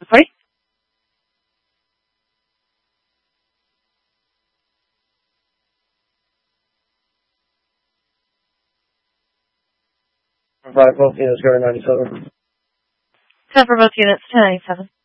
Sorry? 5 both units, go to 97. 10 for both units, 1097.